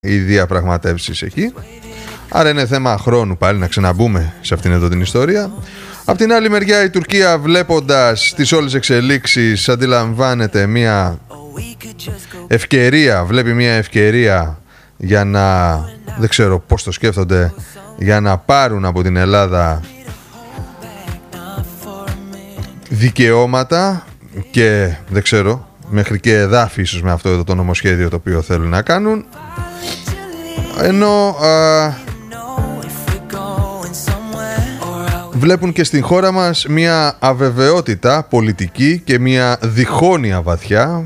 οι διαπραγματεύσεις εκεί. Άρα είναι θέμα χρόνου πάλι να ξαναμπούμε σε αυτήν εδώ την ιστορία. Απ' την άλλη μεριά η Τουρκία, βλέποντας τις όλες εξελίξεις, αντιλαμβάνεται μια ευκαιρία, βλέπει μια ευκαιρία για να, δεν ξέρω πώς το σκέφτονται, για να πάρουν από την Ελλάδα δικαιώματα και δεν ξέρω, μέχρι και εδάφη ίσως με αυτό εδώ το νομοσχέδιο το οποίο θέλουν να κάνουν. Ενώ βλέπουν και στην χώρα μας μια αβεβαιότητα πολιτική και μια διχόνοια βαθιά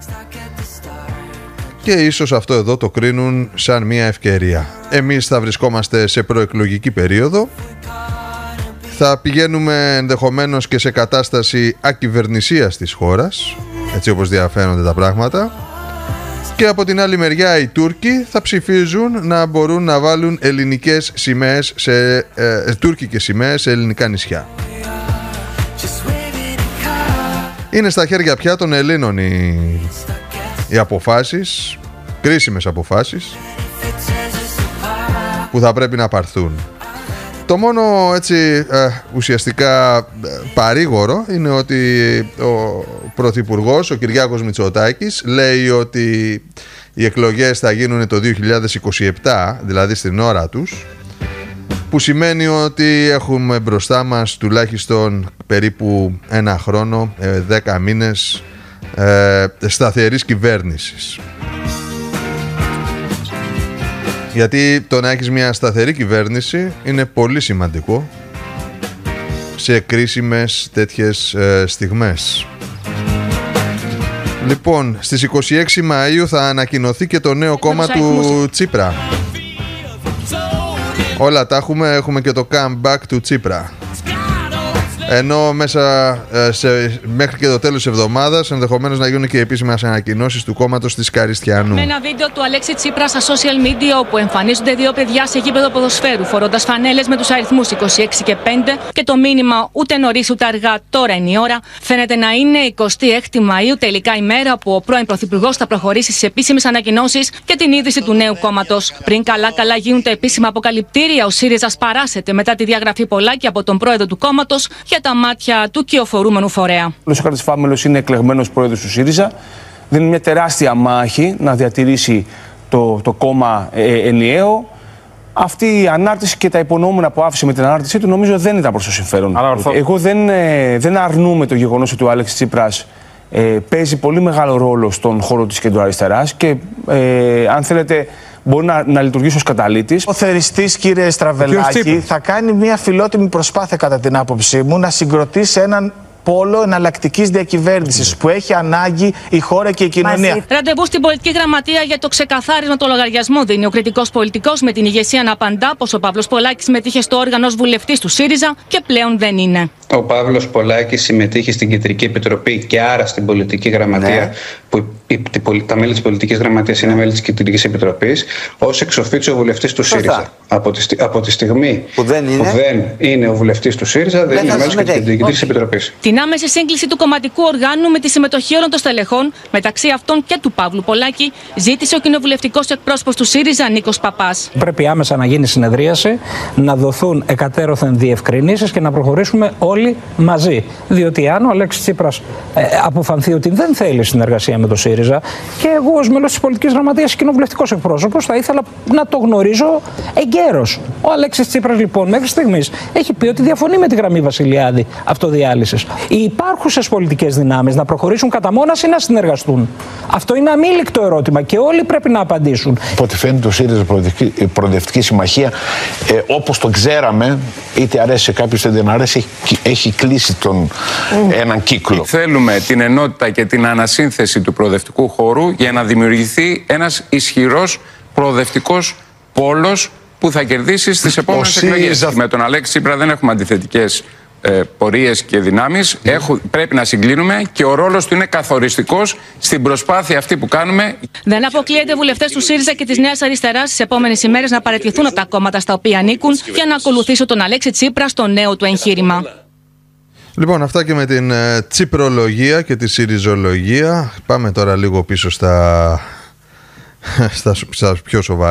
και ίσως αυτό εδώ το κρίνουν σαν μια ευκαιρία. Εμείς θα βρισκόμαστε σε προεκλογική περίοδο, θα πηγαίνουμε ενδεχομένως και σε κατάσταση ακυβερνησίας της χώρας, έτσι όπως διαφαίνονται τα πράγματα, και από την άλλη μεριά οι Τούρκοι θα ψηφίζουν να μπορούν να βάλουν ελληνικές σημαίες τουρκικές σημαίες σε ελληνικά νησιά. Είναι στα χέρια πια των Ελλήνων οι αποφάσεις, κρίσιμες αποφάσεις που θα πρέπει να πάρθουν. Το μόνο έτσι ουσιαστικά παρήγορο είναι ότι ο Πρωθυπουργός, ο Κυριάκος Μητσοτάκης, λέει ότι οι εκλογές θα γίνουν το 2027, δηλαδή στην ώρα τους, που σημαίνει ότι έχουμε μπροστά μας τουλάχιστον περίπου ένα χρόνο, 10 μήνες σταθερής κυβέρνησης. Γιατί το να έχεις μια σταθερή κυβέρνηση είναι πολύ σημαντικό σε κρίσιμες τέτοιες στιγμές. Λοιπόν, στις 26 Μαΐου θα ανακοινωθεί και το νέο κόμμα του Τσίπρα. Όλα τα έχουμε και το comeback του Τσίπρα. Ενώ μέσα μέχρι και το τέλος της εβδομάδας ενδεχομένως να γίνουν και επίσημες ανακοινώσεις του κόμματος της Καριστιανού. Με ένα βίντεο του Αλέξη Τσίπρα στα social media, όπου εμφανίζονται δύο παιδιά σε γήπεδο ποδοσφαίρου φορώντας φανέλες με τους αριθμούς 26 και 5 και το μήνυμα «Ούτε νωρίς ούτε αργά, τώρα είναι η ώρα», φαίνεται να είναι 26η Μαΐου, τελικά η μέρα που ο πρώην Πρωθυπουργός θα προχωρήσει στις επίσημες ανακοινώσεις και την ίδρυση του νέου κόμματος. Πριν καλά γίνουν τα επίσημα αποκαλυπτήρια, ο ΣΥΡΙΖΑ παράσεται μετά τη διαγραφή Πολάκη από τον πρόεδρο του κόμματος για τα μάτια του κυοφορούμενου φορέα. Ο Σοκράτης Φάμελος είναι εκλεγμένος πρόεδρος του ΣΥΡΙΖΑ. Δίνει μια τεράστια μάχη να διατηρήσει το κόμμα ενιαίο. Αυτή η ανάρτηση και τα υπονοούμενα που άφησε με την ανάρτησή του νομίζω δεν ήταν προς το συμφέρον. Εγώ δεν αρνούμαι το γεγονός ότι ο Άλεξ Τσίπρας παίζει πολύ μεγάλο ρόλο στον χώρο της κεντροαριστεράς και αν θέλετε μπορεί να λειτουργήσει ως καταλύτης. Ο θεριστής, κύριε Στραβελάκη, θα κάνει μια φιλότιμη προσπάθεια, κατά την άποψή μου, να συγκροτήσει έναν πόλο εναλλακτικής διακυβέρνησης που έχει ανάγκη η χώρα και η κοινωνία. Ραντεβού στην πολιτική γραμματεία για το ξεκαθάρισμα των λογαριασμών δίνει ο κριτικός πολιτικός, με την ηγεσία να απαντά πως ο Παύλος Πολάκης συμμετείχε στο όργανο ως βουλευτής του ΣΥΡΙΖΑ και πλέον δεν είναι. Ο Παύλος Πολάκης συμμετείχε στην Κεντρική Επιτροπή και άρα στην πολιτική γραμματεία, που τα μέλη της πολιτικής γραμματείας είναι μέλη της Κεντρικής Επιτροπής, ως εξοφίτσιο βουλευτής του ΣΥΡΙΖΑ. Από τη στιγμή που δεν είναι ο βουλευτής του ΣΥΡΙΖΑ, δεν είναι μέλος της Κεντρικής Επιτροπής. Την άμεση σύγκληση του κομματικού οργάνου με τη συμμετοχή όλων των στελεχών, μεταξύ αυτών και του Παύλου Πολάκη, ζήτησε ο κοινοβουλευτικός εκπρόσωπος του ΣΥΡΙΖΑ, Νίκος Παπάς. Πρέπει άμεσα να γίνει συνεδρίαση, να δοθούν εκατέρωθεν διευκρινήσεις και να προχωρήσουμε όλοι μαζί. Διότι αν ο Αλέξης Τσίπρας αποφανθεί ότι δεν θέλει συνεργασία με το ΣΥΡΙΖΑ, και εγώ ως μέλος της πολιτικής γραμματείας, κοινοβουλευτικός εκπρόσωπος, θα ήθελα να το γνωρίζω εγκαίρως. Ο Αλέξης Τσίπρας λοιπόν μέχρι στιγμής έχει πει ότι διαφωνεί με τη γραμμή Βασιλιάδη αυτοδιάλυσης. Οι υπάρχουσες πολιτικές δυνάμεις να προχωρήσουν κατά μόνας ή να συνεργαστούν? Αυτό είναι αμήλικτο ερώτημα και όλοι πρέπει να απαντήσουν. Από ό,τι φαίνεται, ο ΣΥΡΙΖΑ Προοδευτική Συμμαχία, όπως το ξέραμε, είτε αρέσει σε κάποιους είτε δεν αρέσει, έχει κλείσει έναν κύκλο. Θέλουμε την ενότητα και την ανασύνθεση του προοδευτικού χώρου για να δημιουργηθεί ένας ισχυρός προοδευτικός πόλος που θα κερδίσει στις επόμενες εκλογές. Με τον Αλέξη Τσίπρα δεν έχουμε αντιθετικές πορείες και δυνάμεις. Πρέπει να συγκλίνουμε και ο ρόλος του είναι καθοριστικός στην προσπάθεια αυτή που κάνουμε. Δεν αποκλείεται βουλευτές του ΣΥΡΙΖΑ και της Νέας Αριστεράς στις επόμενες ημέρες να παραιτηθούν από τα κόμματα στα οποία ανήκουν για να ακολουθήσουν τον Αλέξη Τσίπρα στο νέο του εγχείρημα. Λοιπόν, αυτά και με την τσιπρολογία και τη συριζολογία. Πάμε τώρα λίγο πίσω στα πιο σοβαρά.